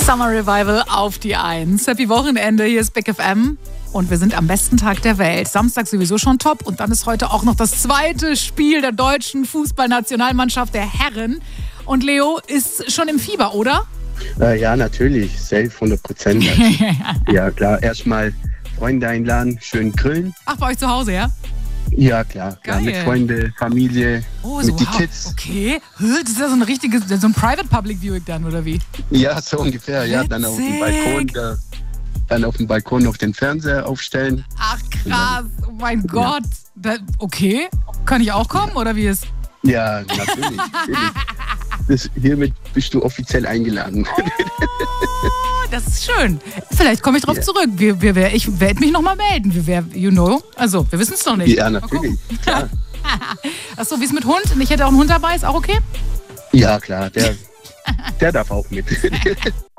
Summer Revival auf die 1. Happy Wochenende, hier ist Big FM. Und wir sind am besten Tag der Welt. Samstag sowieso schon top. Und dann ist heute auch noch das zweite Spiel der deutschen Fußballnationalmannschaft der Herren. Und Leo ist schon im Fieber, oder? Ja, natürlich. Safe, 100%. Ja, klar. Erstmal Freunde einladen, schön grillen. Ach, bei euch zu Hause, ja? Ja, klar. Geil. Mit Freunde, Familie, Oh, mit so, die wow. Kids. Okay. Das ist ja so ein richtiges, so ein Private Public Viewing dann, oder wie? Ja, so ungefähr. Ja, dann auf dem Witzig. Balkon. Dann auf dem Balkon noch den Fernseher aufstellen. Ach, krass. Oh mein Gott. Okay. Kann ich auch kommen, oder wie ist? Ja, natürlich. Hiermit bist du offiziell eingeladen. Oh, das ist schön. Vielleicht komme ich drauf zurück. Ich werde mich nochmal melden. Also, wir wissen es noch nicht. Ja, natürlich. Klar. Achso, wie ist mit Hund? Ich hätte auch einen Hund dabei, ist auch okay? Ja, klar. Der darf auch mit.